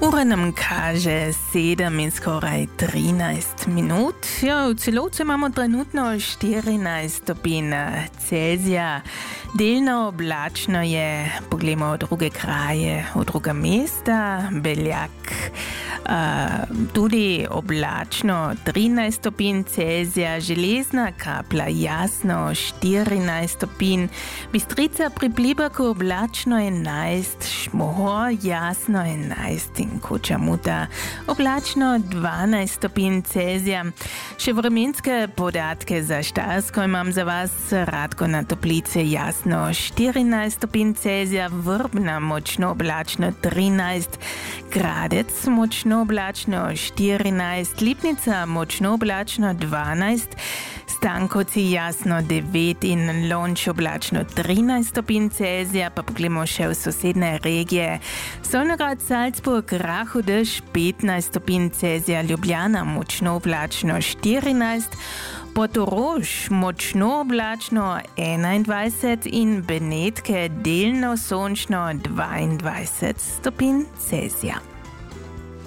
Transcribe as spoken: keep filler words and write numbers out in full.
Ura nam kaže sedem in skoraj trinajst minut. Ja, v celovcu imamo trenutno štirinajst stopinj Celzija. Delno oblačno je, poglejmo v druge kraje, v druga mesta, Beljak. Uh, tudi oblačno trinajst stopinj Celzija, Železna Kapla jasno štirinajst stopinj, Bistrica pri Pliberku oblačno enajst, Šmohor jasno enajst in Kočamuta oblačno dvanajst stopinj Celzija. Še vremenske podatke za Štajersko imam za vas. Radko na Toplice jasno štirinajst stopinj Celzija, Vrbna močno oblačno trinajst, Gradec močno oblačno štirinajst, Lipnica močno oblačno dvanajst, Stankovci jasno devet in Lonč oblačno trinajst stopinj Celzija, pa poglejmo še v sosedne regije. Solnograd, Salzburg, Rahudež petnajst stopinj Celzija, Ljubljana močno oblačno štirinajst, Portorož močno oblačno enaindvajset in Benetke delno sončno dvaindvajset stopinj Celzija.